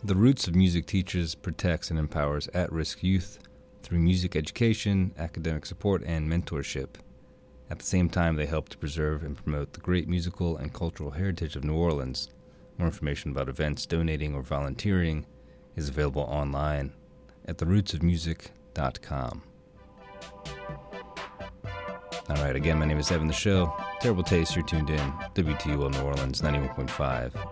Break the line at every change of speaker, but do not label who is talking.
The Roots of Music teaches, protects, and empowers at-risk youth through music education, academic support, and mentorship. At the same time, they help to preserve and promote the great musical and cultural heritage of New Orleans. More information about events, donating, or volunteering is available online at therootsofmusic.com. All right, again, my name is Evan the Show. Terrible Taste, you're tuned in. WTUL New Orleans, 91.5